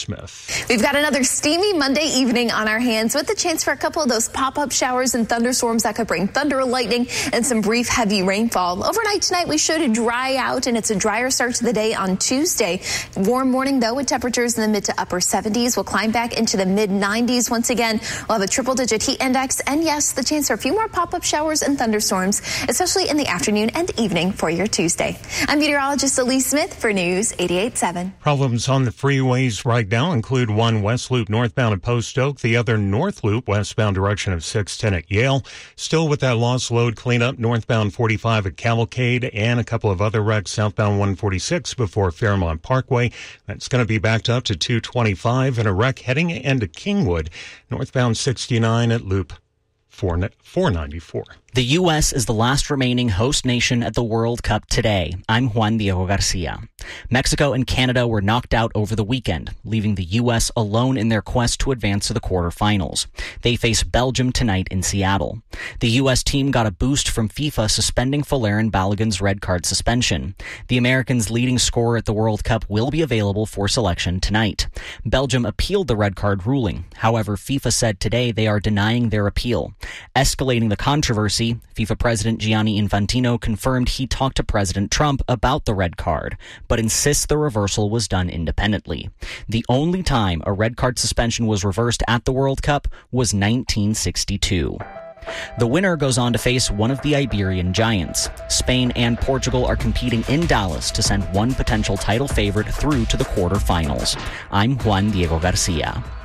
Smith. We've got another steamy Monday evening on our hands with the chance for a couple of those pop-up showers and thunderstorms that could bring thunder, lightning, and some brief heavy rainfall. Overnight tonight, we should dry out, and it's a drier start to the day on Tuesday. Warm morning, though, with temperatures in the mid to upper 70s. We'll climb back into the mid-90s. Once again, we'll have a triple-digit heat index, and yes, the chance for a few more pop-up showers and thunderstorms, especially in the afternoon and evening for your Tuesday. I'm meteorologist Elise Smith for News 88.7. Problems on the freeways right now include one West Loop northbound at Post Oak, the other North Loop westbound direction of 610 at Yale. Still with that lost load cleanup, northbound 45 at Cavalcade, and a couple of other wrecks southbound 146 before Fairmont Parkway. That's going to be backed up to 225, and a wreck heading into Kingwood, northbound 69 at Loop 494. The U.S. is the last remaining host nation at the World Cup today. I'm Juan Diego Garcia. Mexico and Canada were knocked out over the weekend, leaving the U.S. alone in their quest to advance to the quarterfinals. They face Belgium tonight in Seattle. The U.S. team got a boost from FIFA suspending Folarin Balogun's red card suspension. The Americans' leading scorer at the World Cup will be available for selection tonight. Belgium appealed the red card ruling. However, FIFA said today they are denying their appeal. Escalating the controversy, FIFA President Gianni Infantino confirmed he talked to President Trump about the red card, but insists the reversal was done independently. The only time a red card suspension was reversed at the World Cup was 1962. The winner goes on to face one of the Iberian giants. Spain and Portugal are competing in Dallas to send one potential title favorite through to the quarterfinals. I'm Juan Diego Garcia.